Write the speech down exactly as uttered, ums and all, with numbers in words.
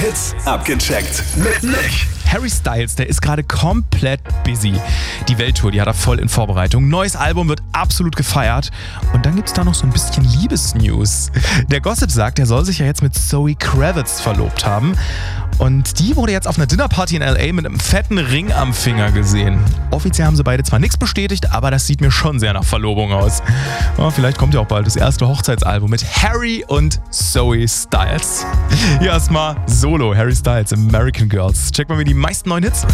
Hits abgecheckt mit Nick. Harry Styles, der ist gerade komplett busy. Die Welttour, die hat er voll in Vorbereitung. Neues Album wird absolut gefeiert. Und dann gibt's da noch so ein bisschen Liebesnews. Der Gossip sagt, er soll sich ja jetzt mit Zoe Kravitz verlobt haben. Und die wurde jetzt auf einer Dinnerparty in L A mit einem fetten Ring am Finger gesehen. Offiziell haben sie beide zwar nichts bestätigt, aber das sieht mir schon sehr nach Verlobung aus. Ja, vielleicht kommt ja auch bald das erste Hochzeitsalbum mit Harry und Zoe Styles. Hier erstmal Solo, Harry Styles, American Girls. Check mal, wie die meisten neuen Hits.